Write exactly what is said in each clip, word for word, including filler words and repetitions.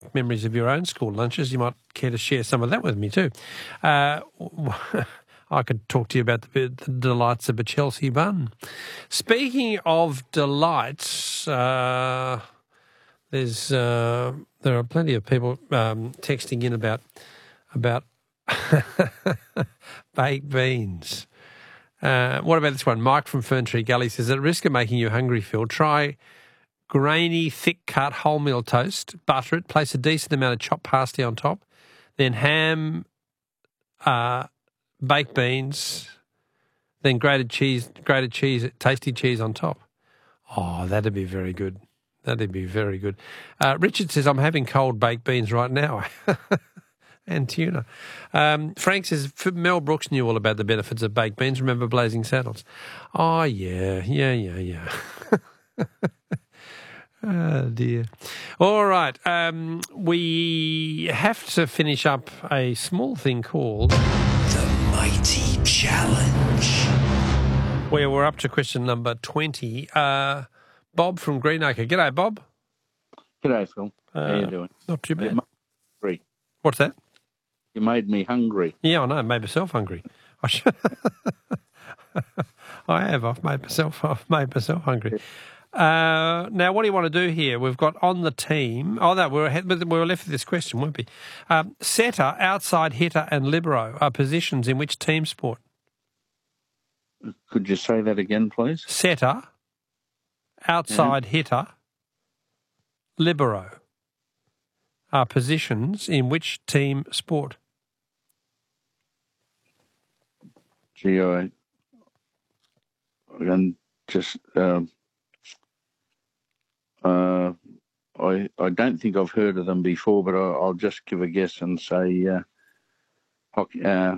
great memories of your own school lunches. You might care to share some of that with me too. Uh, I could talk to you about the, the delights of a Chelsea bun. Speaking of delights, uh, there's uh, there are plenty of people um, texting in about about baked beans. Uh, what about this one? Mike from Ferntree Gully says, at risk of making you hungry, Phil, try grainy, thick-cut wholemeal toast, butter it, place a decent amount of chopped parsley on top, then ham, uh, baked beans, then grated cheese, grated cheese, tasty cheese on top. Oh, that'd be very good. That'd be very good. Uh, Richard says, I'm having cold baked beans right now. And tuna. Um, Frank says, Mel Brooks knew all about the benefits of baked beans. Remember Blazing Saddles? Oh, yeah, yeah, yeah, yeah. Oh, dear. All right. Um, we have to finish up a small thing called The Mighty Challenge, where we're up to question number twenty. Uh, Bob from Greenacre. G'day, Bob. G'day, Phil. Uh, How you doing? Not too bad. Hungry. What's that? You made me hungry. Yeah, I know. I made myself hungry. I, should... I have. I've made myself. I've made myself hungry. Uh, now, what do you want to do here? We've got on the team. Oh, no, we were ahead, we were left with this question, weren't we? Um, setter, outside hitter, and libero are positions in which team sport? Could you say that again, please? Setter, outside yeah. hitter, libero are positions in which team sport? Gee, I, I can just, um, uh, I I don't think I've heard of them before, but I, I'll just give a guess and say uh, hockey. Uh,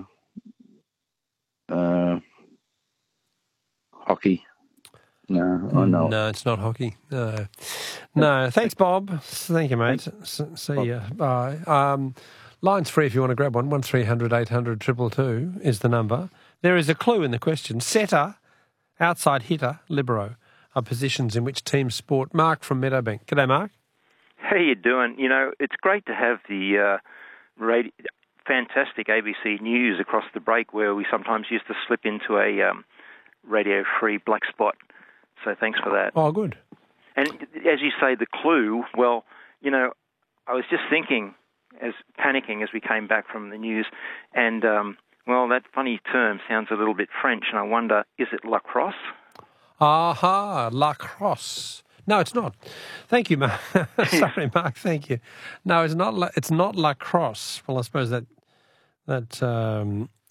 uh, hockey. No, I know. No, it's not hockey. No, no. Thanks, Bob. Thank you, mate. S- see ya. Bye. Um, line's free if you want to grab one. One three hundred eight hundred triple two is the number. There is a clue in the question. Setter, outside hitter, libero are positions in which team sport. Mark from Meadowbank. G'day, Mark. How you doing? You know, it's great to have the uh, radio, fantastic A B C News across the break, where we sometimes used to slip into a um, radio-free black spot. So thanks for that. Oh, good. And as you say, the clue, well, you know, I was just thinking, as panicking as we came back from the news, and, um, well, that funny term sounds a little bit French, and I wonder, is it lacrosse? Aha, lacrosse. No, it's not. Thank you, Mark. Sorry, Mark, thank you. No, it's not. La- it's not lacrosse. Well, I suppose that that um,